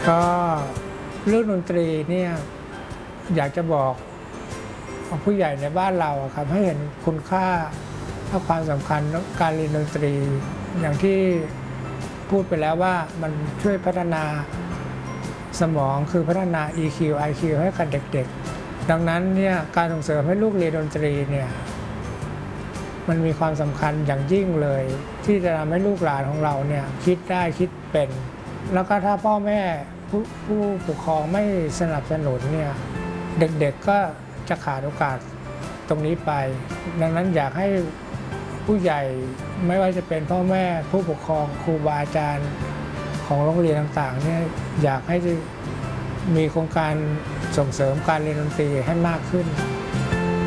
ก็เรื่องดนตรีเนี่ยอยากจะบอกผู้ใหญ่ในบ้านเราครับให้เห็นคุณค่าและความสำคัญการเรียนดนตรีอย่างที่พูดไปแล้วว่ามันช่วยพัฒนาสมองคือพัฒนา EQ IQ ให้กับเด็กๆดังนั้นเนี่ยการส่งเสริมให้ลูกเรียนดนตรีเนี่ยมันมีความสำคัญอย่างยิ่งเลยที่จะทำให้ลูกหลานของเราเนี่ยคิดได้คิดเป็นแล้วก็ถ้าพ่อแม่ผู้ปกครองไม่สนับสนุนเนี่ยเด็กๆก็จะขาดโอกาสตรงนี้ไปดังนั้นอยากให้ผู้ใหญ่ไม่ว่าจะเป็นพ่อแม่ผู้ปกครองครูบาอาจารย์ของโรงเรียนต่างๆเนี่ยอยากให้มีโครงการส่งเสริมการเรียนดนตรีให้มากขึ้น